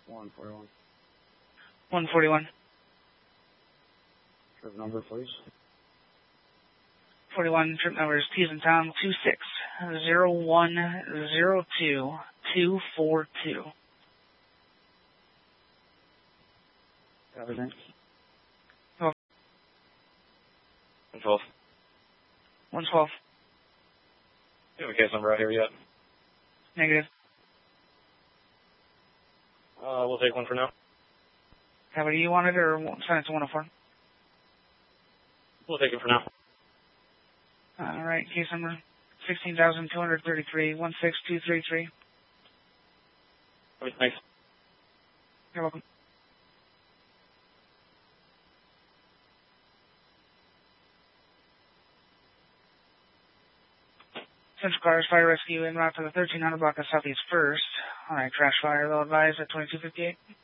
141. 141. Trip number, please. 41, trip number is T's in Tom 260102242. Everything. 112. 112. Do you have a case number out here yet? Negative. We'll take one for now. How about you want it or send it to 104? We'll take it for now. All right, case number 16,233, 16233. Okay, thanks. You're welcome. Central Cars Fire Rescue en route to the 1300 block of Southeast 1st. All right, crash fire, they'll advise at 2258.